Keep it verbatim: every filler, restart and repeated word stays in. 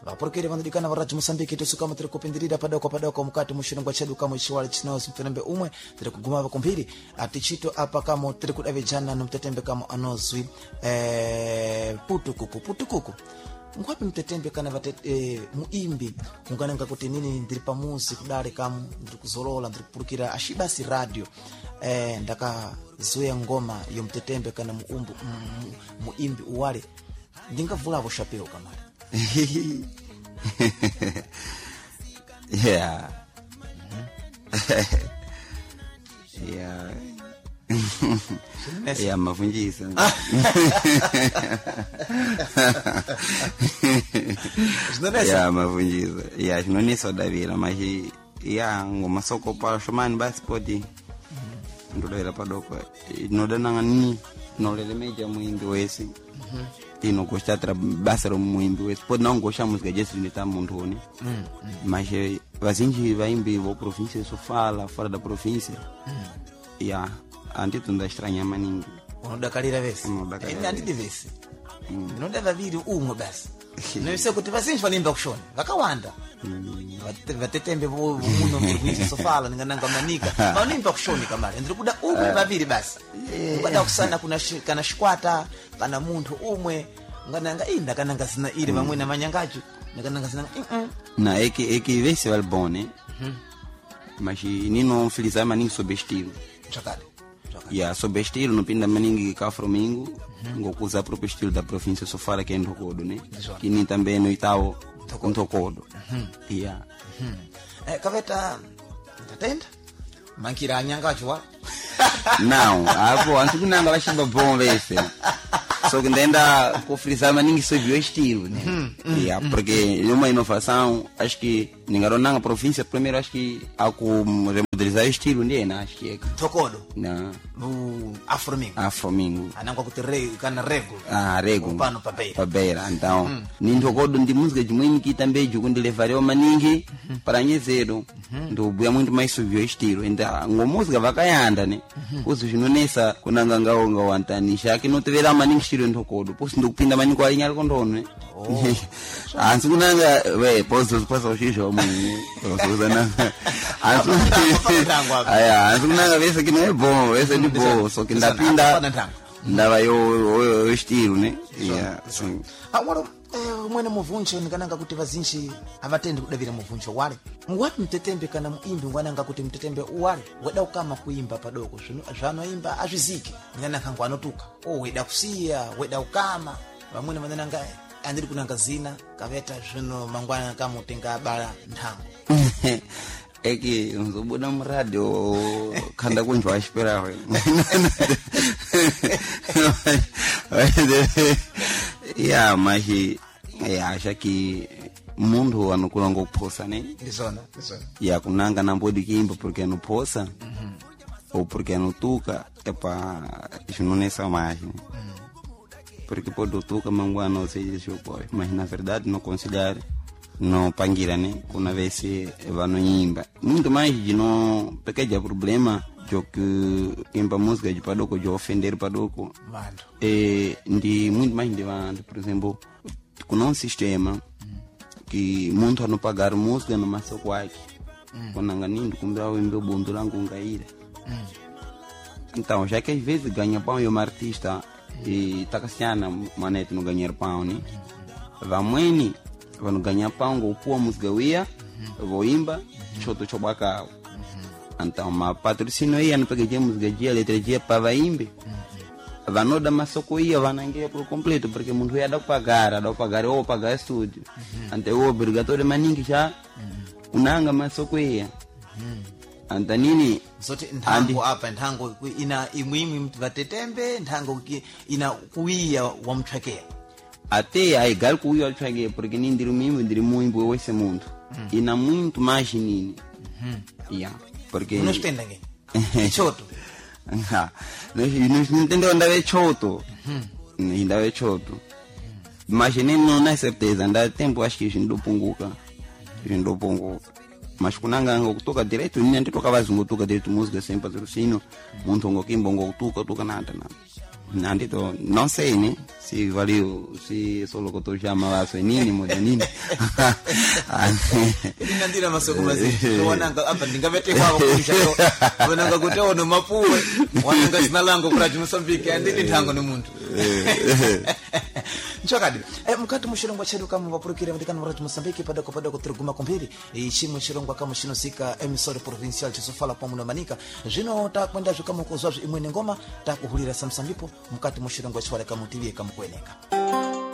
Vaporokere vanodikana varaji Mosambiki tusuka matiri kupindirira padoko padoko mukati mushirongwa chedu kama ishiwali chinozi mtetembe umwe tiri kuguma vakumbiri atichito apa kama tiri kudavijana nomtetembe kama anozwi eh, putukuku putukuku ngwapi mtetembe kana vatete eh, muimbi mungananga kuti nini ndiri pamuzi kudale kamu ndiri kuzolola ndiri kupurukira ashibasi radio eh, ndaka zoya ngoma yo mtetembe kana muumbu muimbi uwale ndingavula vo chapeo kama yeah. yeah. yeah, mavunjisa. yeah, mavunjisa. Yeah, chinonesa davira machi yeah, ngoma soko pa shomani basi poti. Ndo davira padoko. Noda nangani nolele meja muimbi wesi. Mhm. Ino kostatra basaro muimbi wesi pode não gostar música jazz ni tá montone mm, mm. Mas vazinji vaimbi vo província só fala fora da província mm. Ya anti tunda estranha maningi unoda kalira vesi ende anti divesi mm. Unoda vaviri umwe basi nese kuti vazinji vanimba kushona vakawanda mm. Vatetembe vo muno província só fala ningananga manika vanimba kushona kamari ndiri kuda umwe vaviri basi ngada kusana kuna kana shikwata kana muntu umwe ngananga inda kana ngasina ile vamwe na manyangacho ngananga sina mm na eki eki vese valbone mhm mas nino feliza maningi sobre estilo chakade ya sobre estilo no pinda maningi ka Fromingo ngokuza próprio estilo da província só fala que é Ntokodo né que nem também no Itao Ntokodo ya eh kaveta tatenda mankira nyangacho wa não hapo antu kunanga vashimba bom vese só que ainda confrisar maningi sobre o estilo né mm, mm, yeah, mm, porque mm. Numa inovação acho que ningaronanga província primeiro acho que a com remodelizar o estilo né acho que é Tokodo na no Afromingo Afromingo anangwa kuti rego kana rego ah rego pano pabeira pabeira então mm. Ni Tokodo ndi música de muito que também jugo de levaria maningi mm -hmm. Para nyezedo mm -hmm. Ndo buya muito mais sobre o estilo ainda ngo música vakayanda né mm -hmm. Uzo jinonesa kunanga ngao ngao antanisha que não tevera maningi estilo Ntokodo posso ndo kupinda maningi kwa linyal kondono oh ansi kunanga we posso posso ushisho mimi posso na ansi aya ansi kunanga vese que não é bom vese ni bom só que ndapinda ndava yo estilo né yeah agora mwene muvuncho nikananga kuti vazinji avatende kudavira muvuncho wale ngwapi mtetembe kana muimbi ngwananga kuti mtetembe uwale weda ukama kuimba padoko zvino zvano imba azviziki nikananga ngwanotuka oh weda kusiya weda ukama vamwene vananga andiri kunanga zina kaveta zvino mangwana kama utenga bala nthango eki unzobuda mradio khanda kunjwa ashipera we ya maji ya acha que mundo anokulanga kuphosa né ndizona ndizona ya kunanga nambodi kimba porque não posa mhm ou porque não tuca é pa junonesa mais né porque pode tuca mangwa não sei se eu pode mas na verdade não considerar no pangira né kuna vez vano imba muito mais de não pequeno problema jo que imba música de padoko de ofender padoko mando e ndi muito mais de banda por exemplo com um sistema mm. Que muito não pagar música no masoko aqui mm. Quando anganindo comprar o imbe bundo lango ngaira mm. Então já que às vezes ganha pão e um artista mm. E takasiana manete no ganhar pão né mm. Vamweni vano ganhar pão go pua música uia mm. Vou imba mm. Choto chobaka mm. Então ma patrocínio ia no peguei música dia letra dia para imbe vanoda masoko ia vanangia por completo porque mundo ia dar pagar dar pagar ou pagar estúdio uhum. Ante o obrigatório maningi já uhum. Unanga masoko ia uhum. Anta nini zote nthango apa nthango ina imwimi vatetembe nthango ina kuia wa mthakea até aí gal kuia wa mthakea porque nini ndiri mimi ndiri muimbo wese mundo uhum. Ina muito mais nini uhum. Yeah porque não estenda ninguém choto ah não entendeu andar é choto uhum. Andar é choto imagine não é certeza andar tempo acho que jindo punguka jindo punguka mas kunanga ngokutoka direto nini nditoka vazungu toka direto música sem patrocínio muntu ngokimbo ngokutoka toka nada nada Nandito não sei, né? Se valeu, se solo que eu chamo lá, se nini, moja nini. Ili nandira masoko mazi. Wananga apa ndingavete kwao kushako. Wananga kuteo no mapuwe. Wananga sinalango kula Mozambique andili ntango no muntu. Nchokadi. Eh mukati mushirongwa chedu kama vapurukire ndikana murati Mozambique padako padako turuguma kompiri. Ishimwe shirongwa kama shinosika emisode provincial chisofala pamuno manika. Jino takwenda zvikama kozwa imwe ngoma takuhulira samsambipo mukati mushirongwa chwale kama utilie kama kueneka.